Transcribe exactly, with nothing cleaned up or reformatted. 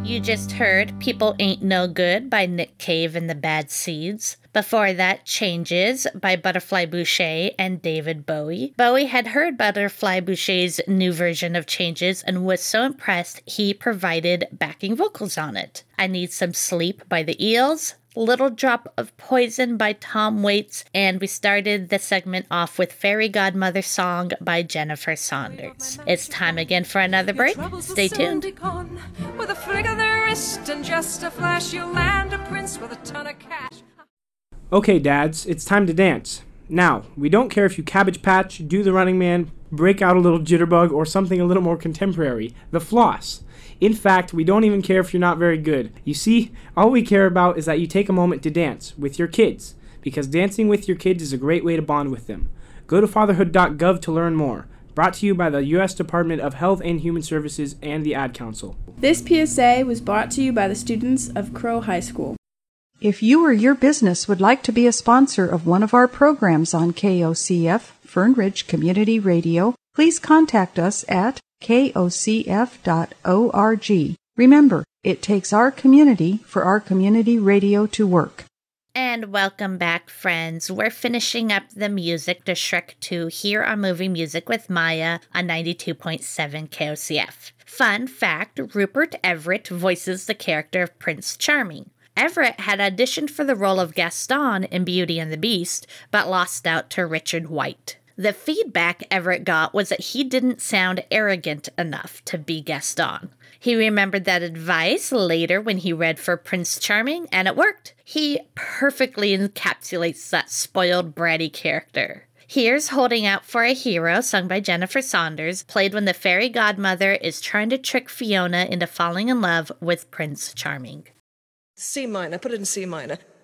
You just heard People Ain't No Good by Nick Cave and the Bad Seeds. Before that, Changes by Butterfly Boucher and David Bowie. Bowie had heard Butterfly Boucher's new version of Changes and was so impressed he provided backing vocals on it. I Need Some Sleep by the Eels, Little Drop of Poison by Tom Waits, and we started the segment off with Fairy Godmother Song by Jennifer Saunders. It's time again for another break. Stay tuned. With a flick of the wrist and just a flash, you'll land a prince with a ton of cash. Okay, dads, it's time to dance. Now, we don't care if you Cabbage Patch, do the Running Man, break out a little jitterbug, or something a little more contemporary, the floss. In fact, we don't even care if you're not very good. You see, all we care about is that you take a moment to dance with your kids, because dancing with your kids is a great way to bond with them. Go to fatherhood dot gov to learn more. Brought to you by the U S Department of Health and Human Services and the Ad Council. This P S A was brought to you by the students of Crow High School. If you or your business would like to be a sponsor of one of our programs on K O C F, Fern Ridge Community Radio, please contact us at K O C F dot org. Remember, it takes our community for our community radio to work. And welcome back, friends. We're finishing up the music to Shrek two here on Movie Music with Maya on ninety-two point seven K O C F. Fun fact, Rupert Everett voices the character of Prince Charming. Everett had auditioned for the role of Gaston in Beauty and the Beast, but lost out to Richard White. The feedback Everett got was that he didn't sound arrogant enough to be Gaston. He remembered that advice later when he read for Prince Charming, and it worked. He perfectly encapsulates that spoiled, bratty character. Here's Holding Out for a Hero, sung by Jennifer Saunders, played when the fairy godmother is trying to trick Fiona into falling in love with Prince Charming. C minor, put it in C minor.